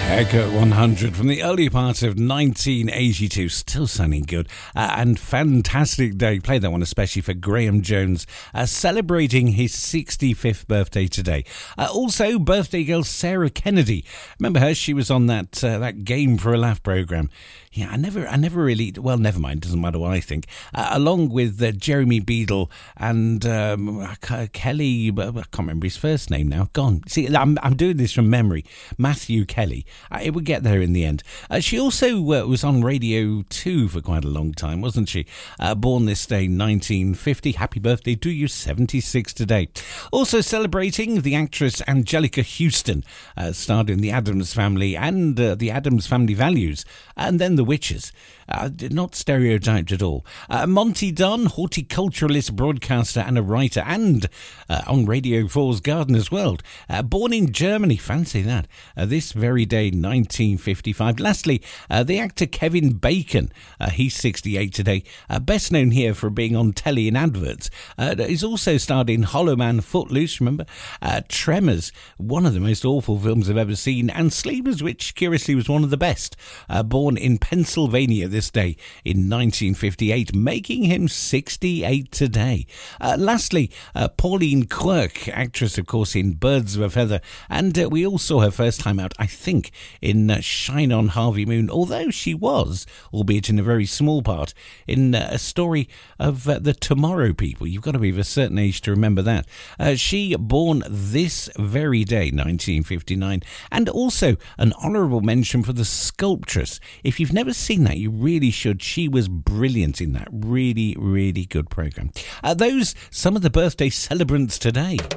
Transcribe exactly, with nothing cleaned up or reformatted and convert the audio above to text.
Echo one hundred from the early part of nineteen eighty-two, still sounding good, uh, and fantastic day. Played that one especially for Graham Jones, uh, celebrating his sixty-fifth birthday today. Uh, also, birthday girl Sarah Kennedy. Remember her? She was on that uh, that Game for a Laugh programme. Yeah, I never, I never really. Well, never mind. Doesn't matter what I think. Uh, along with uh, Jeremy Beadle and um, Kelly. I can't remember his first name now. Gone. See, I'm I'm doing this from memory. Matthew Kelly. Uh, it would get there in the end. Uh, she also uh, was on Radio two for quite a long time, wasn't she? Uh, born this day, nineteen fifty. Happy birthday to you, seventy-six today. Also celebrating the actress Angelica Houston, uh, starred in The Addams Family and uh, The Addams Family Values, and then The Witches. Uh, not stereotyped at all. Uh, Monty Dunn, horticulturalist, broadcaster and a writer, and uh, on Radio four's Gardener's World. Uh, born in Germany, fancy that, uh, this very day, nineteen fifty-five. Lastly, uh, the actor Kevin Bacon, uh, he's sixty-eight today, uh, best known here for being on telly in adverts. Uh, he's also starred in Hollow Man, Footloose, remember? Uh, Tremors, one of the most awful films I've ever seen, and Sleepers, which curiously was one of the best. Uh, born in Pennsylvania this day in nineteen fifty-eight, making him sixty-eight today. Uh, lastly, uh, Pauline Quirk, actress, of course, in Birds of a Feather, and uh, we all saw her first time out, I think, in uh, Shine on Harvey Moon, although she was, albeit in a very small part, in uh, a story of uh, the Tomorrow People. You've got to be of a certain age to remember that. Uh, she born this very day, nineteen fifty-nine, and also an honourable mention for The Sculptress. If you've never seen that, you really should. She was brilliant in that. Really, really good programme. Uh, those, some of the birthday celebrants today.